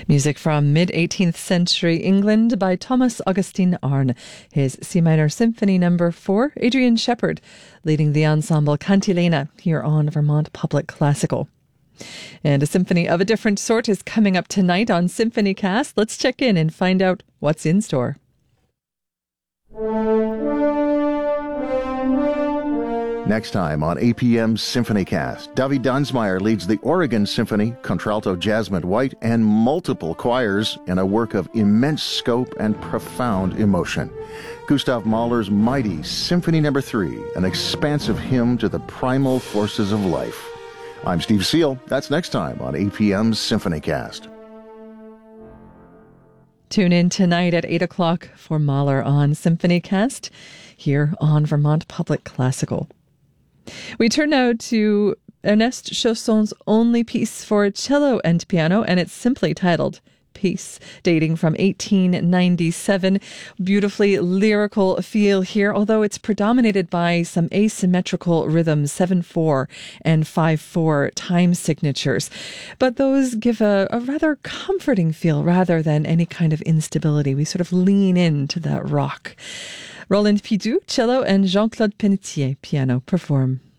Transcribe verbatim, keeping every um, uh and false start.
Music from mid-eighteenth century England by Thomas Augustin Arne. His C minor Symphony number four, Adrian Shepherd, leading the ensemble Cantilena here on Vermont Public Classical. And a symphony of a different sort is coming up tonight on SymphonyCast. Let's check in and find out what's in store. Next time on A P M's SymphonyCast, Davi Dunsmeyer leads the Oregon Symphony, contralto Jasmine White, and multiple choirs in a work of immense scope and profound emotion. Gustav Mahler's mighty Symphony Number Three, an expansive hymn to the primal forces of life. I'm Steve Seal. That's next time on A P M's SymphonyCast. Tune in tonight at eight o'clock for Mahler on SymphonyCast here on Vermont Public Classical. We turn now to Ernest Chausson's only piece for cello and piano, and it's simply titled Peace, dating from eighteen ninety-seven. Beautifully lyrical feel here, although it's predominated by some asymmetrical rhythms, seven four and five four time signatures. But those give a, a rather comforting feel rather than any kind of instability. We sort of lean into that rock. Roland Pidou, cello, and Jean-Claude Pennetier, piano, perform.